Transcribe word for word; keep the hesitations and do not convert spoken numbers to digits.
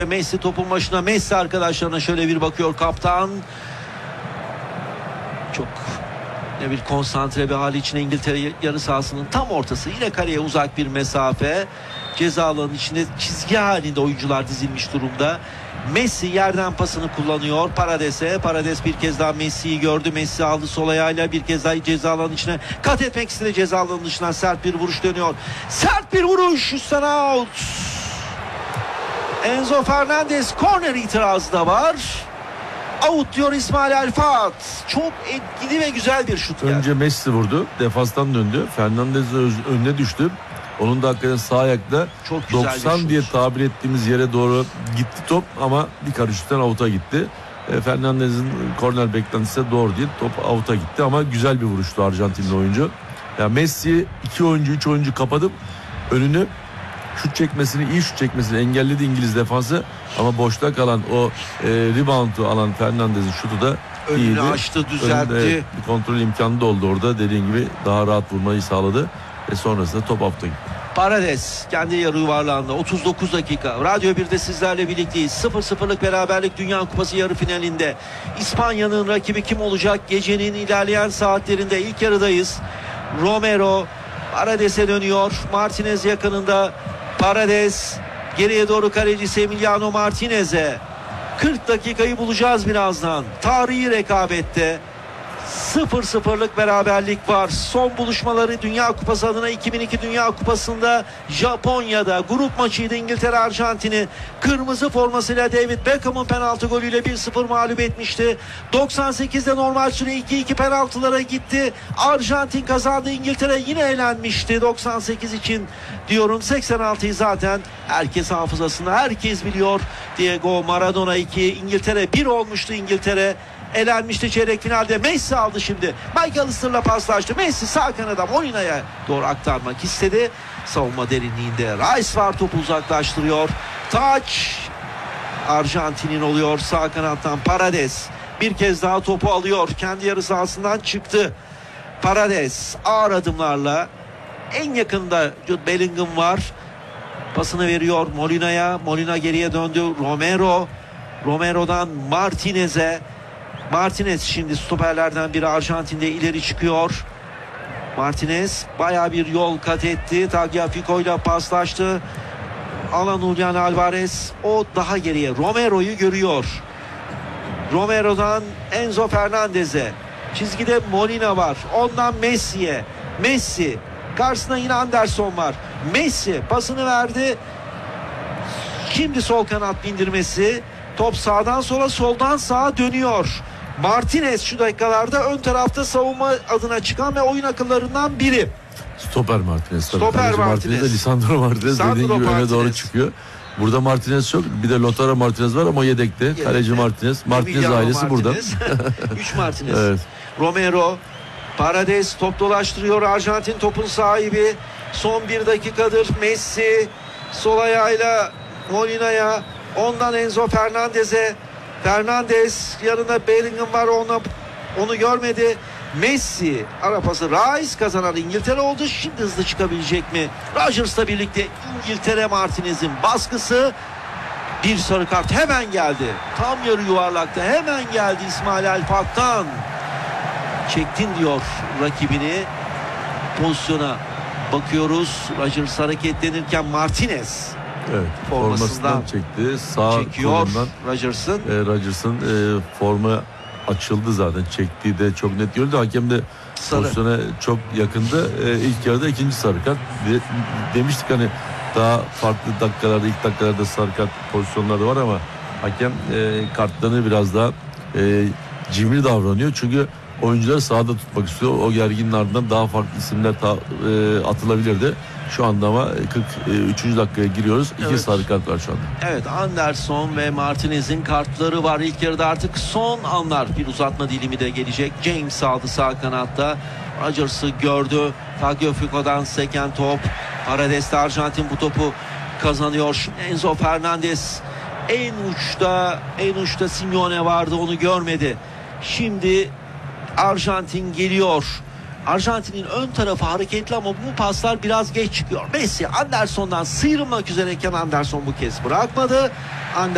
Messi topun başına. Messi arkadaşlarına şöyle bir bakıyor kaptan. Çok ne bir konsantre bir hali içinde İngiltere yarı sahasının tam ortası. Yine kaleye uzak bir mesafe. Ceza alanının içinde çizgi halinde oyuncular dizilmiş durumda. Messi yerden pasını kullanıyor Parades'e. Parades bir kez daha Messi'yi gördü. Messi aldı sol ayağıyla, bir kez daha ceza alanının içine kat etmek istedi. Ceza alanının dışından sert bir vuruş dönüyor. Sert bir vuruş, üstten out. Enzo Fernandez, korner itirazı da var. Out diyor İsmail Elfat. Çok etkili ve güzel bir şut geldi. Önce Messi vurdu. Defanstan döndü. Fernandez önüne düştü. Onun da hakikaten sağ ayakla doksan diye tabir ettiğimiz yere doğru gitti top ama bir karışıktan avuta gitti. E, Fernandez'in korner beklentisi doğru değil. Top avuta gitti ama güzel bir vuruştu Arjantinli oyuncu. Yani Messi iki oyuncu, üç oyuncu kapatıp önünü şut çekmesini, iyi şut çekmesini engelledi İngiliz defansı ama boşta kalan o e, reboundu alan Fernandez'in şutu da önünü iyiydi. açtı, düzeltti. Önünde, evet, bir kontrol imkanı da oldu orada. Dediğin gibi daha rahat vurmayı sağladı ve sonrasında top avuta gitti. Parades kendi yarı yuvarlağında otuz dokuz dakika. Radyo birde sizlerle birlikteyiz. sıfır sıfırlık beraberlik Dünya Kupası yarı finalinde. İspanya'nın rakibi kim olacak? Gecenin ilerleyen saatlerinde ilk yarıdayız. Romero Parades'e dönüyor. Martinez yakınında. Parades geriye doğru kalecisi Emiliano Martinez'e. kırk dakikayı bulacağız birazdan. Tarihi rekabette sıfır sıfırlık beraberlik var. Son buluşmaları Dünya Kupası adına iki bin iki Dünya Kupası'nda Japonya'da grup maçıydı. İngiltere Arjantin'i kırmızı formasıyla David Beckham'ın penaltı golüyle bir sıfır mağlup etmişti. doksan sekizde normal süre iki iki penaltılara gitti. Arjantin kazandı. İngiltere yine elenmişti doksan sekiz için diyorum. seksen altıyı zaten herkes hafızasında, herkes biliyor. Diego Maradona iki, İngiltere bir olmuştu. İngiltere elenmişti çeyrek finalde. Messi aldı şimdi. McAllister'la paslaştı. Messi sağ kanada Molina'ya doğru aktarmak istedi. Savunma derinliğinde Rice var, topu uzaklaştırıyor. Taç Arjantin'in oluyor. Sağ kanattan Parades bir kez daha topu alıyor. Kendi yarı sahasından çıktı. Parades ağır adımlarla, en yakında Jude Bellingham var. Pasını veriyor Molina'ya. Molina geriye döndü. Romero. Romero'dan Martinez'e. Martinez şimdi stoperlerden biri Arjantin'de ileri çıkıyor. Martinez bayağı bir yol kat etti. Tagliafico ile paslaştı. Alan Julian Alvarez o daha geriye. Romero'yu görüyor. Romero'dan Enzo Fernandez'e. Çizgide Molina var. Ondan Messi'ye. Messi. Karşısında yine Anderson var. Messi pasını verdi. Şimdi sol kanat bindirmesi. Top sağdan sola, soldan sağa dönüyor. Martinez şu dakikalarda ön tarafta savunma adına çıkan ve oyun akıllarından biri. Stoper Martinez. Stoper Martinez. Martinez de Lisandro Martinez Lisandro dediğin gibi Martinez. öne doğru çıkıyor. Burada Martinez yok. Bir de Lautaro Martinez var ama yedekte. Yedekte. Kaleci Martinez. Martinez Emiliano ailesi Martinez. burada. üç Martinez. Evet. Romero. Parades top dolaştırıyor. Arjantin topun sahibi. Son bir dakikadır. Messi sol ayağıyla Molina'ya. Ondan Enzo Fernandez'e. Fernandez yanında Bellingham var, ona, onu görmedi. Messi ara pası. Rice kazanan İngiltere oldu. Şimdi hızlı çıkabilecek mi? Rodgers'la birlikte İngiltere Martinez'in baskısı. Bir sarı kart hemen geldi. Tam yarı yuvarlakta hemen geldi İsmail Elfat'tan. Çektin diyor rakibini. Pozisyona bakıyoruz. Rodgers hareketlenirken Martinez evet, formasından çekti. Sağ çekiyor kolundan Rodgers'ın. E, Rodgers'ın e, forma açıldı zaten. Çektiği de çok net gördü. Hakem de sarı. Pozisyona çok yakındı. E, ilk yarıda ikinci sarı kart. De, demiştik hani daha farklı dakikalarda, ilk dakikalarda sarı kart pozisyonları var ama hakem e, kartlarını biraz daha e, cimri davranıyor. Çünkü oyuncuları sahada tutmak istiyor. O gerginin ardından daha farklı isimler ta, e, atılabilirdi. Şu anda ama kırk üçüncü dakikaya giriyoruz. İki evet. sarı kart var şu anda. Evet, Anderson ve Martinez'in kartları var. İlk yarıda artık son anlar. Bir uzatma dilimi de gelecek. James aldı sağ kanatta. Rodgers'ı gördü. Tagliafico'dan seken top. Parades'te Arjantin bu topu kazanıyor. Şimdi Enzo Fernandez en uçta, en uçta Simeone vardı, onu görmedi. Şimdi Arjantin geliyor. Arjantin'in ön tarafı hareketli ama bu paslar biraz geç çıkıyor. Messi Anderson'dan sıyrılmak üzereyken Anderson bu kez bırakmadı.